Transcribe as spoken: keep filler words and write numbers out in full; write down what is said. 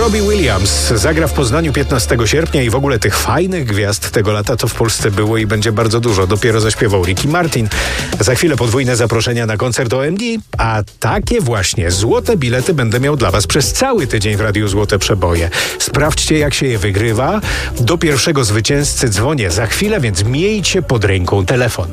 Robbie Williams zagra w Poznaniu piętnastego sierpnia i w ogóle tych fajnych gwiazd tego lata to w Polsce było i będzie bardzo dużo. Dopiero zaśpiewał Ricky Martin. Za chwilę podwójne zaproszenia na koncert O M D, a takie właśnie złote bilety będę miał dla Was przez cały tydzień w Radiu Złote Przeboje. Sprawdźcie, jak się je wygrywa. Do pierwszego zwycięzcy dzwonię za chwilę, więc miejcie pod ręką telefon.